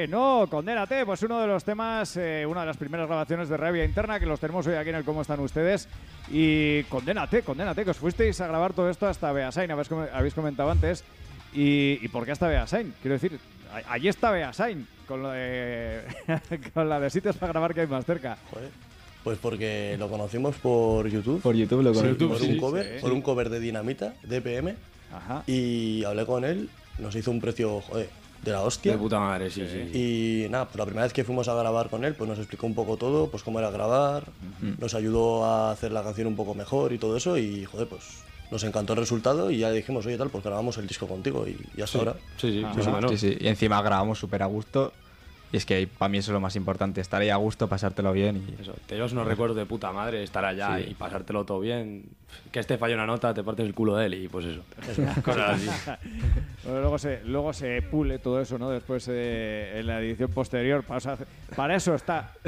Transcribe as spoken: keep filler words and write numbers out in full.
no, Condénate, pues uno de los temas, eh, una de las primeras grabaciones de Rabia Interna que los tenemos hoy aquí en el Cómo Están Ustedes. Y Condénate, Condénate, que os fuisteis a grabar todo esto hasta Beasain, habéis, com- habéis comentado antes. Y, ¿Y por qué hasta Beasain? Quiero decir, a- allí está Beasain, con, lo de, con la de sitios para grabar que hay más cerca. Joder. Pues porque lo conocimos por YouTube. Por YouTube lo Sí, conocimos. por un sí, cover, sí. por un cover de Dinamita, D P M. Ajá. Y hablé con él, nos hizo un precio, joder, de la hostia. De puta madre, sí, sí. sí. Y nada, pues la primera vez que fuimos a grabar con él, pues nos explicó un poco todo, pues cómo era grabar, nos ayudó a hacer la canción un poco mejor y todo eso, y joder, pues nos encantó el resultado y ya le dijimos, oye tal, pues grabamos el disco contigo y, y hasta ahora. Sí, sí, Ajá. más o menos. Sí, sí. Y encima grabamos súper a gusto. Y es que para mí eso es lo más importante, estar ahí a gusto, pasártelo bien. Y Eso, te llevas unos recuerdos de puta madre, estar allá Sí. y pasártelo todo bien. Que este falle una nota, te partes el culo de él y pues eso. Cosas así. Bueno, luego se luego se pule todo eso, ¿no? Después eh, en la edición posterior. Para, para eso está